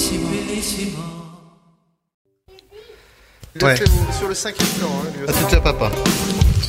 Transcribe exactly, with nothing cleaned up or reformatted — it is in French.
Ouais. Sur le cinquième plan, hein, lui À aussi. tout à papa.